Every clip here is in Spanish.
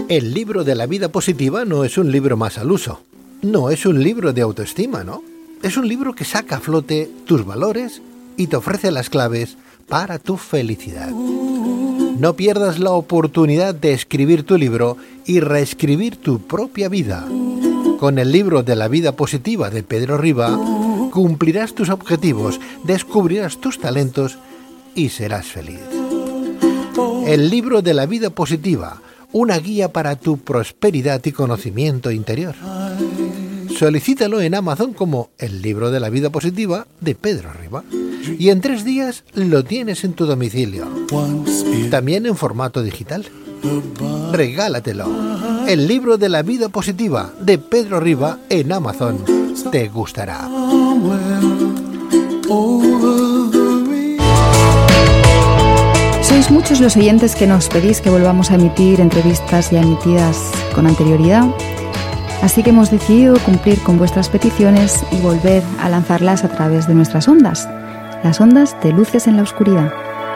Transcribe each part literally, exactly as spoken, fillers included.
El libro de la vida positiva no es un libro más al uso. No es un libro de autoestima, ¿no? Es un libro que saca a flote tus valores y te ofrece las claves para tu felicidad. No pierdas la oportunidad de escribir tu libro y reescribir tu propia vida. Con el libro de la vida positiva de Pedro Riba, cumplirás tus objetivos, descubrirás tus talentos y serás feliz. El libro de la vida positiva, una guía para tu prosperidad y conocimiento interior. Solicítalo en Amazon como El libro de la vida positiva de Pedro Riba. Y en tres días lo tienes en tu domicilio. También en formato digital. Regálatelo. El libro de la vida positiva de Pedro Riba en Amazon. Te gustará. Sois muchos los oyentes que nos pedís que volvamos a emitir entrevistas ya emitidas con anterioridad, así que hemos decidido cumplir con vuestras peticiones y volver a lanzarlas a través de nuestras ondas, las ondas de Luces en la Oscuridad.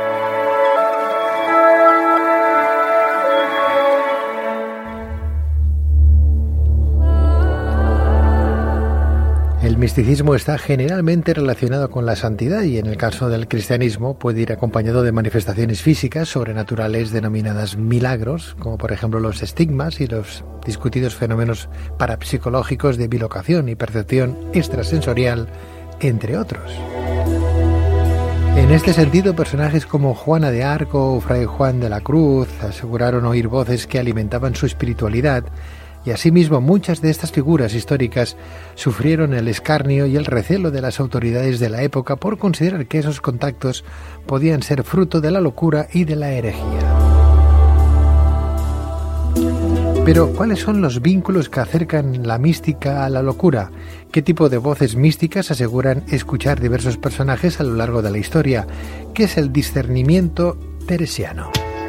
El misticismo está generalmente relacionado con la santidad y en el caso del cristianismo puede ir acompañado de manifestaciones físicas sobrenaturales denominadas milagros, como por ejemplo los estigmas y los discutidos fenómenos parapsicológicos de bilocación y percepción extrasensorial, entre otros. En este sentido, personajes como Juana de Arco o Fray Juan de la Cruz aseguraron oír voces que alimentaban su espiritualidad. Y asimismo muchas de estas figuras históricas sufrieron el escarnio y el recelo de las autoridades de la época por considerar que esos contactos podían ser fruto de la locura y de la herejía. Pero, ¿cuáles son los vínculos que acercan la mística a la locura? ¿Qué tipo de voces místicas aseguran escuchar diversos personajes a lo largo de la historia? ¿Qué es el discernimiento teresiano?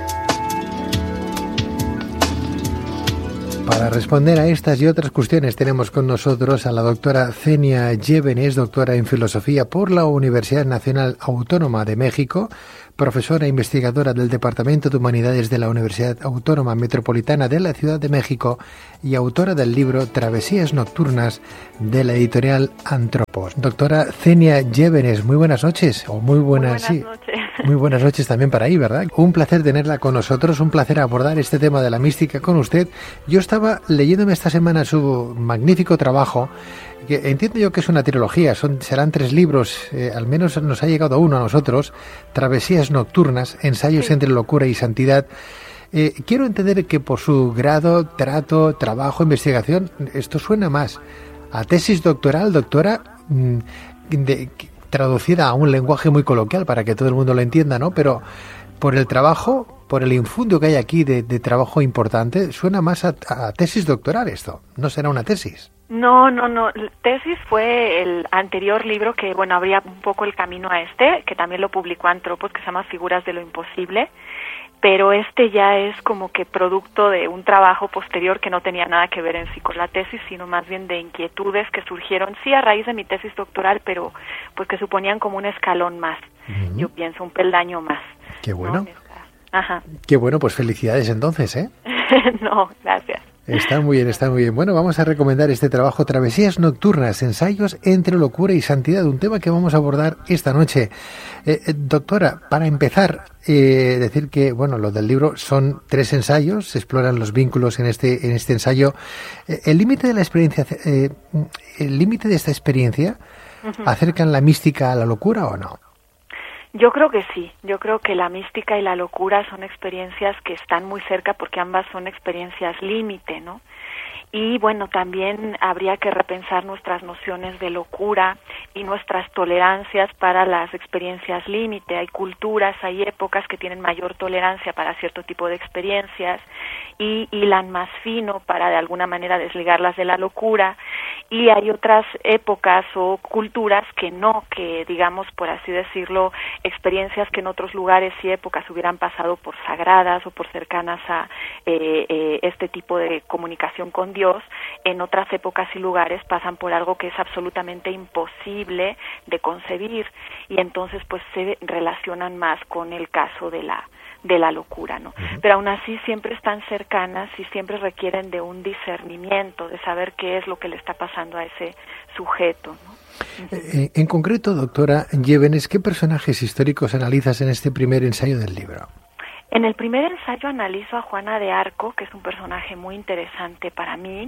Para responder a estas y otras cuestiones tenemos con nosotros a la doctora Zenia Llévenes, doctora en Filosofía por la Universidad Nacional Autónoma de México, profesora e investigadora del Departamento de Humanidades de la Universidad Autónoma Metropolitana de la Ciudad de México y autora del libro Travesías Nocturnas de la editorial Antropos. Doctora Zenia Llévenes, muy buenas noches, o muy buenas, muy buenas sí, noches. Muy buenas noches también para ahí, ¿verdad? Un placer tenerla con nosotros, un placer abordar este tema de la mística con usted. Yo estaba leyéndome esta semana su magnífico trabajo, que entiendo yo que es una trilogía, son, serán tres libros, eh, al menos nos ha llegado uno a nosotros, Travesías Nocturnas, Ensayos sí. entre locura y santidad. Eh, quiero entender que por su grado, trato, trabajo, investigación, esto suena más a tesis doctoral, doctora, de, traducida a un lenguaje muy coloquial para que todo el mundo lo entienda, ¿no? Pero por el trabajo, por el infundio que hay aquí de, de trabajo importante, suena más a, a tesis doctoral esto. ¿No será una tesis? No, no, no. Tesis fue el anterior libro que, bueno, abría un poco el camino a este, que también lo publicó Antropos, que se llama Figuras de lo Imposible. Pero este ya es como que producto de un trabajo posterior que no tenía nada que ver en sí con la tesis, sino más bien de inquietudes que surgieron, sí, a raíz de mi tesis doctoral, pero pues que suponían como un escalón más. Uh-huh. Yo pienso, un peldaño más. Qué bueno. ¿No? Ajá. Qué bueno, pues felicidades entonces, ¿eh? No, gracias. Está muy bien, está muy bien. Bueno, vamos a recomendar este trabajo, Travesías Nocturnas, Ensayos entre locura y santidad, un tema que vamos a abordar esta noche. Eh, eh, doctora, para empezar, eh, decir que, bueno, lo del libro son tres ensayos, se exploran los vínculos en este, en este ensayo. Eh, el límite de la experiencia, eh, el límite de esta experiencia, uh-huh. ¿acercan la mística a la locura o no? Yo creo que sí, yo creo que la mística y la locura son experiencias que están muy cerca porque ambas son experiencias límite, ¿no? Y bueno, también habría que repensar nuestras nociones de locura y nuestras tolerancias para las experiencias límite. Hay culturas, hay épocas que tienen mayor tolerancia para cierto tipo de experiencias y hilan más fino para de alguna manera desligarlas de la locura, y hay otras épocas o culturas que no, que digamos, por así decirlo, experiencias que en otros lugares y épocas hubieran pasado por sagradas o por cercanas a eh, eh, este tipo de comunicación con Dios, en otras épocas y lugares pasan por algo que es absolutamente imposible de concebir, y entonces pues se relacionan más con el caso de la de la locura, ¿no? Uh-huh. Pero aún así siempre están cercanas y siempre requieren de un discernimiento, de saber qué es lo que le está pasando a ese sujeto, ¿no? Uh-huh. Eh, en concreto, doctora Llévenes, ¿qué personajes históricos analizas en este primer ensayo del libro? En el primer ensayo analizo a Juana de Arco, que es un personaje muy interesante para mí,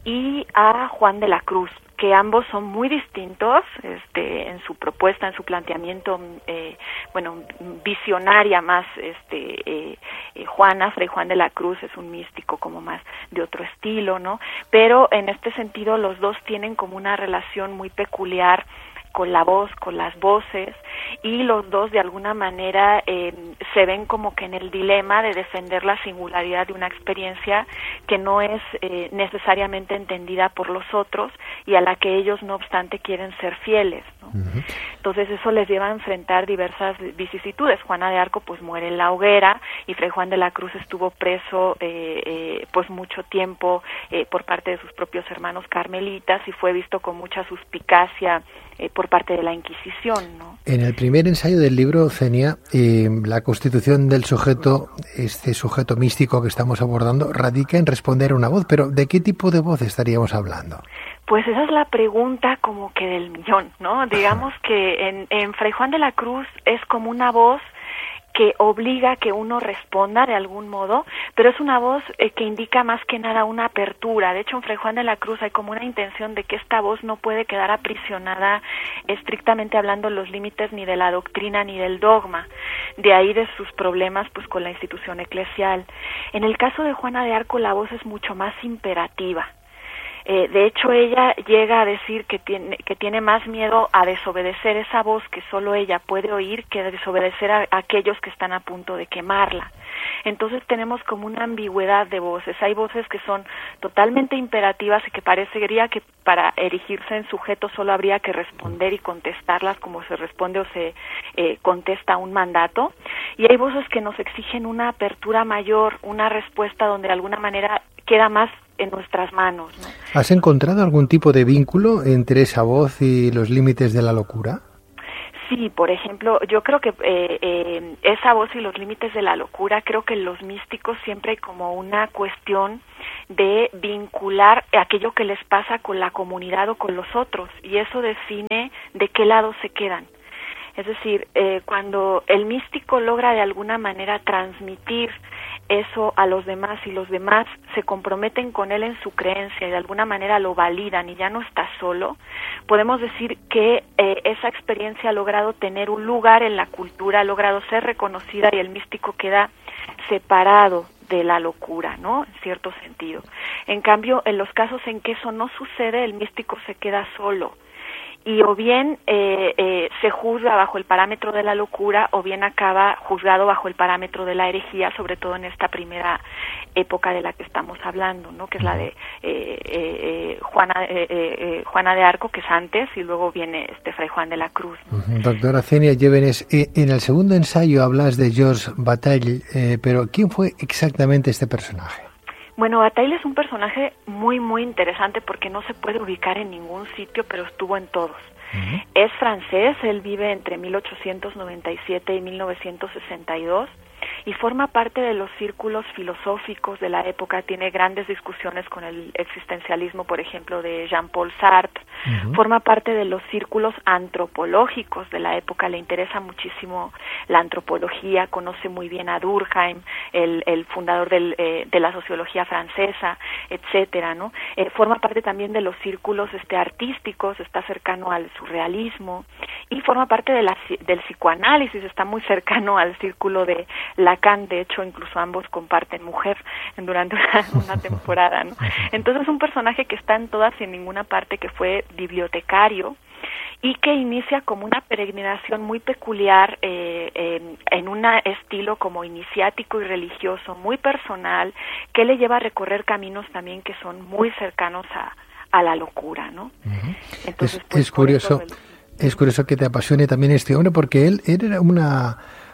y a Juan de la Cruz, que ambos son muy distintos este, en su propuesta, en su planteamiento, eh, bueno, visionaria más. Este, eh, eh, Juana, Fray Juan de la Cruz, es un místico como más de otro estilo, ¿no? Pero en este sentido los dos tienen como una relación muy peculiar con la voz, con las voces, y los dos de alguna manera eh, se ven como que en el dilema de defender la singularidad de una experiencia que no es eh, necesariamente entendida por los otros y a la que ellos no obstante quieren ser fieles, ¿no? Uh-huh. Entonces eso les lleva a enfrentar diversas vicisitudes. Juana de Arco pues muere en la hoguera y Fray Juan de la Cruz estuvo preso eh, eh, pues mucho tiempo eh, por parte de sus propios hermanos carmelitas y fue visto con mucha suspicacia eh, por parte de la Inquisición, ¿no? En el primer ensayo del libro, Zenia, eh, la constitución del sujeto, este sujeto místico que estamos abordando, radica en responder a una voz, pero ¿de qué tipo de voz estaríamos hablando? Pues esa es la pregunta como que del millón, ¿no? Digamos que en, en Fray Juan de la Cruz es como una voz que obliga a que uno responda de algún modo, pero es una voz eh, que indica más que nada una apertura. De hecho, en Fray Juan de la Cruz hay como una intención de que esta voz no puede quedar aprisionada estrictamente hablando en los límites ni de la doctrina ni del dogma. De ahí de sus problemas pues con la institución eclesial. En el caso de Juana de Arco la voz es mucho más imperativa. Eh, de hecho, ella llega a decir que tiene, que tiene más miedo a desobedecer esa voz que solo ella puede oír que a desobedecer a, a aquellos que están a punto de quemarla. Entonces tenemos como una ambigüedad de voces. Hay voces que son totalmente imperativas y que parecería que para erigirse en sujeto solo habría que responder y contestarlas como se responde o se eh, contesta un mandato. Y hay voces que nos exigen una apertura mayor, una respuesta donde de alguna manera queda más en nuestras manos, ¿no? ¿Has encontrado algún tipo de vínculo entre esa voz y los límites de la locura? Sí, por ejemplo, yo creo que eh, eh, esa voz y los límites de la locura, creo que en los místicos siempre hay como una cuestión de vincular aquello que les pasa con la comunidad o con los otros, y eso define de qué lado se quedan. Es decir, eh, cuando el místico logra de alguna manera transmitir eso a los demás y los demás se comprometen con él en su creencia y de alguna manera lo validan y ya no está solo, podemos decir que eh, esa experiencia ha logrado tener un lugar en la cultura, ha logrado ser reconocida y el místico queda separado de la locura, ¿no? En cierto sentido. En cambio, en los casos en que eso no sucede, el místico se queda solo. Y o bien eh, eh, se juzga bajo el parámetro de la locura o bien acaba juzgado bajo el parámetro de la herejía, sobre todo en esta primera época de la que estamos hablando, ¿no? Que es la de eh, eh, Juana, eh, eh, Juana de Arco, que es antes, y luego viene este Fray Juan de la Cruz, ¿no? Uh-huh. Doctora Zenia Llévenes, eh, en el segundo ensayo hablas de Georges Bataille, eh, pero ¿quién fue exactamente este personaje? Bueno, Bataille es un personaje muy, muy interesante porque no se puede ubicar en ningún sitio, pero estuvo en todos. Uh-huh. Es francés, él vive entre mil ochocientos noventa y siete y mil novecientos sesenta y dos y forma parte de los círculos filosóficos de la época, tiene grandes discusiones con el existencialismo, por ejemplo, de Jean-Paul Sartre, uh-huh. Forma parte de los círculos antropológicos de la época, le interesa muchísimo la antropología, conoce muy bien a Durkheim, el, el fundador del, eh, de la sociología francesa, etcétera, ¿no? Eh, forma parte también de los círculos este, artísticos, está cercano al surrealismo y forma parte de la, del psicoanálisis, está muy cercano al círculo de Lacan, de hecho incluso ambos comparten mujer durante una, una temporada, ¿no? Entonces es un personaje que está en todas y en ninguna parte, que fue bibliotecario y que inicia como una peregrinación muy peculiar eh, eh, en un estilo como iniciático y religioso, muy personal, que le lleva a recorrer caminos también que son muy cercanos a, a la locura, ¿no? Uh-huh. Entonces, es, pues, es curioso, el... es curioso que te apasione también este hombre, porque él, él era una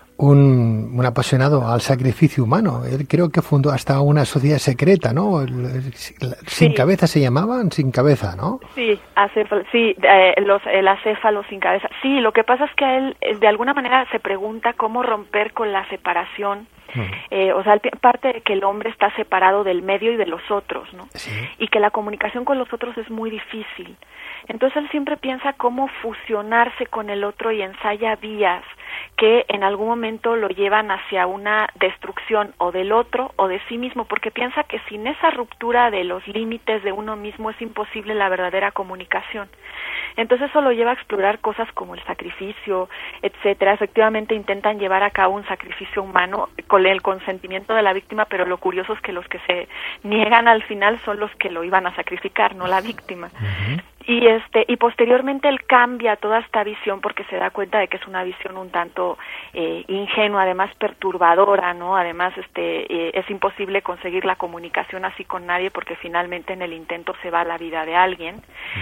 Un, un apasionado al sacrificio humano. Él creo que fundó hasta una sociedad secreta, ¿no? El, el, sin sí. cabeza se llamaban, sin cabeza, ¿no? Sí, acéfalo, sí, eh, los, el acéfalo sin cabeza. Sí, lo que pasa es que a él de alguna manera se pregunta cómo romper con la separación Uh-huh. Eh, o sea, parte de que el hombre está separado del medio y de los otros, ¿no? Sí. Y que la comunicación con los otros es muy difícil. Entonces él siempre piensa cómo fusionarse con el otro y ensaya vías que en algún momento lo llevan hacia una destrucción o del otro o de sí mismo, porque piensa que sin esa ruptura de los límites de uno mismo es imposible la verdadera comunicación. Entonces eso lo lleva a explorar cosas como el sacrificio, etcétera. Efectivamente intentan llevar a cabo un sacrificio humano con el consentimiento de la víctima, pero lo curioso es que los que se niegan al final son los que lo iban a sacrificar, no la víctima. Uh-huh. Y este y posteriormente él cambia toda esta visión porque se da cuenta de que es una visión un tanto eh, ingenua, además perturbadora, ¿no? Además este eh, es imposible conseguir la comunicación así con nadie porque finalmente en el intento se va la vida de alguien.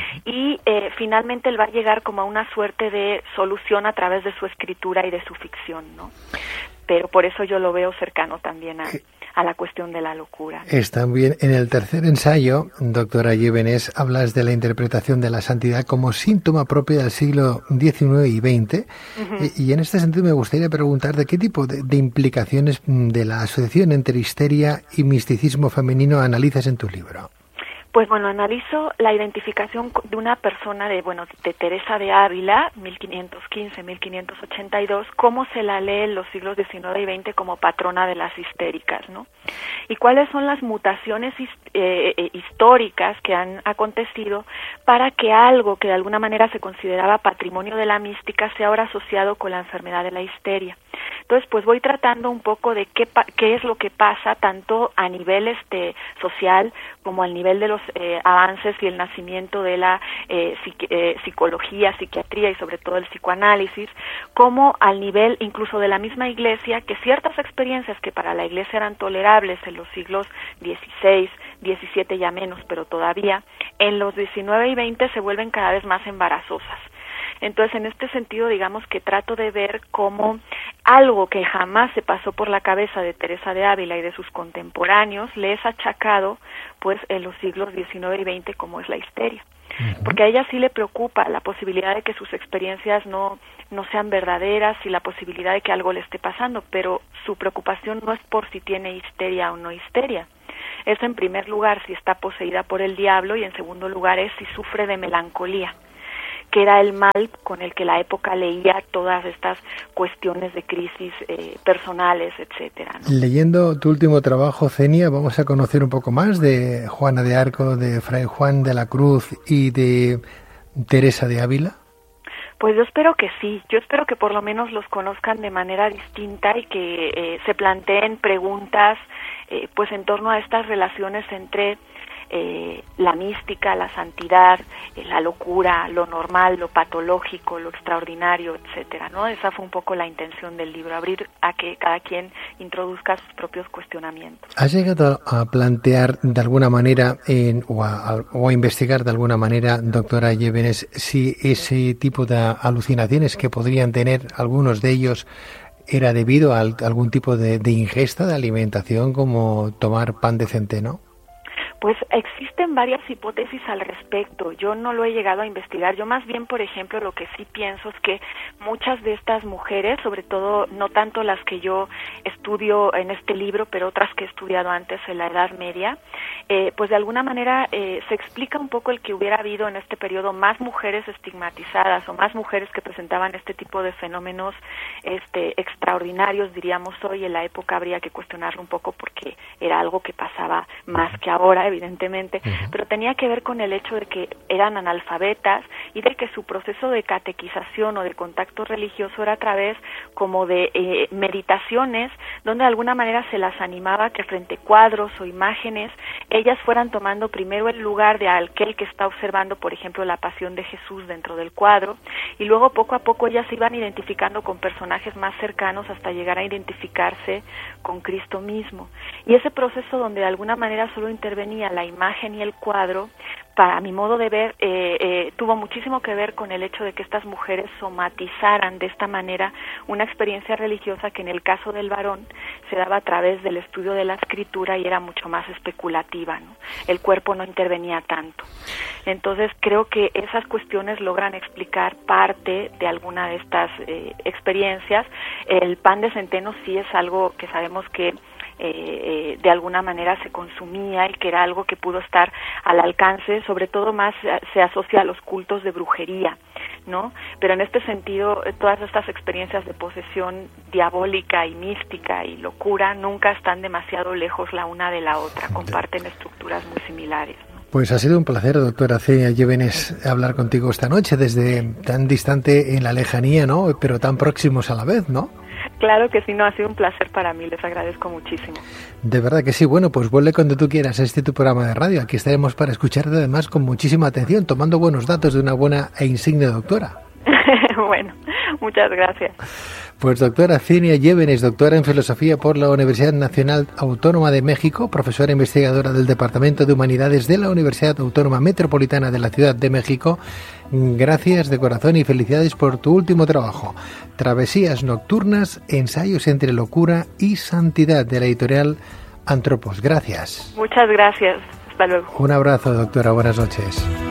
Y eh, finalmente él va a llegar como a una suerte de solución a través de su escritura y de su ficción, ¿no? Pero por eso yo lo veo cercano también a a la cuestión de la locura. Está bien. En el tercer ensayo, doctora Llévenes, hablas de la interpretación de la santidad como síntoma propio del siglo diecinueve y veinte. Uh-huh. Y, y en este sentido me gustaría preguntar de qué tipo de, de implicaciones de la asociación entre histeria y misticismo femenino analizas en tu libro. Pues bueno, analizo la identificación de una persona de, bueno, de Teresa de Ávila, mil quinientos quince a mil quinientos ochenta y dos, cómo se la lee en los siglos diecinueve y veinte como patrona de las histéricas, ¿no? Y cuáles son las mutaciones eh, históricas que han acontecido para que algo que de alguna manera se consideraba patrimonio de la mística sea ahora asociado con la enfermedad de la histeria. Entonces, pues voy tratando un poco de qué pa- qué es lo que pasa tanto a nivel este social como al nivel de los eh, avances y el nacimiento de la eh, psique- eh, psicología, psiquiatría y sobre todo el psicoanálisis, como al nivel incluso de la misma Iglesia, que ciertas experiencias que para la Iglesia eran tolerables en los siglos dieciséis, diecisiete ya menos, pero todavía en los diecinueve y veinte se vuelven cada vez más embarazosas. Entonces, en este sentido, digamos que trato de ver cómo algo que jamás se pasó por la cabeza de Teresa de Ávila y de sus contemporáneos le es achacado, pues, en los siglos diecinueve y veinte, como es la histeria. Uh-huh. Porque a ella sí le preocupa la posibilidad de que sus experiencias no, no sean verdaderas y la posibilidad de que algo le esté pasando, pero su preocupación no es por si tiene histeria o no histeria. Es, en primer lugar, si está poseída por el diablo y, en segundo lugar, es si sufre de melancolía, que era el mal con el que la época leía todas estas cuestiones de crisis eh, personales, etcétera, ¿no? Leyendo tu último trabajo, Zenia, vamos a conocer un poco más de Juana de Arco, de Fray Juan de la Cruz y de Teresa de Ávila. Pues yo espero que sí, yo espero que por lo menos los conozcan de manera distinta y que eh, se planteen preguntas eh, pues en torno a estas relaciones entre Eh, la mística, la santidad, eh, la locura, lo normal, lo patológico, lo extraordinario, etcétera, ¿no? Esa fue un poco la intención del libro, abrir a que cada quien introduzca sus propios cuestionamientos. ¿Has llegado a plantear de alguna manera en, o, a, o a investigar de alguna manera, doctora Llévenes, si ese tipo de alucinaciones que podrían tener algunos de ellos era debido a algún tipo de, de ingesta de alimentación, como tomar pan de centeno? Pues existen varias hipótesis al respecto. Yo no lo he llegado a investigar. Yo más bien, por ejemplo, lo que sí pienso es que muchas de estas mujeres, sobre todo no tanto las que yo estudio en este libro, pero otras que he estudiado antes en la Edad Media, eh, pues de alguna manera eh, se explica un poco el que hubiera habido en este periodo más mujeres estigmatizadas o más mujeres que presentaban este tipo de fenómenos este, extraordinarios, diríamos hoy. En la época habría que cuestionarlo un poco porque era algo que pasaba más que ahora, evidentemente, uh-huh. pero tenía que ver con el hecho de que eran analfabetas y de que su proceso de catequización o de contacto religioso era a través como de eh, meditaciones, donde de alguna manera se las animaba que frente a cuadros o imágenes ellas fueran tomando primero el lugar de aquel que está observando, por ejemplo, la pasión de Jesús dentro del cuadro, y luego poco a poco ellas se iban identificando con personajes más cercanos hasta llegar a identificarse con Cristo mismo. Y ese proceso donde de alguna manera solo intervenía la imagen y el cuadro, para mi modo de ver, eh, eh, tuvo muchísimo que ver con el hecho de que estas mujeres somatizaran de esta manera una experiencia religiosa que en el caso del varón se daba a través del estudio de la escritura y era mucho más especulativa, ¿no? El cuerpo no intervenía tanto. Entonces creo que esas cuestiones logran explicar parte de alguna de estas eh, experiencias. El pan de centeno sí es algo que sabemos que Eh, eh, de alguna manera se consumía y que era algo que pudo estar al alcance, sobre todo más eh, se asocia a los cultos de brujería, ¿no? Pero en este sentido, eh, todas estas experiencias de posesión diabólica y mística y locura nunca están demasiado lejos la una de la otra, comparten estructuras muy similares, ¿no? Pues ha sido un placer, doctora Cenia Llévenes, hablar contigo esta noche desde tan distante en la lejanía, ¿no? Pero tan próximos a la vez, ¿no? Claro que sí, no, ha sido un placer para mí, les agradezco muchísimo. De verdad que sí, bueno, pues vuelve cuando tú quieras a este tu programa de radio, aquí estaremos para escucharte además con muchísima atención, tomando buenos datos de una buena e insigne doctora. Bueno, muchas gracias. Pues doctora Cenia Llévenes, doctora en Filosofía por la Universidad Nacional Autónoma de México, profesora investigadora del Departamento de Humanidades de la Universidad Autónoma Metropolitana de la Ciudad de México, gracias de corazón y felicidades por tu último trabajo, Travesías Nocturnas, Ensayos entre Locura y Santidad, de la editorial Antropos. Gracias. Muchas gracias. Hasta luego. Un abrazo, doctora. Buenas noches.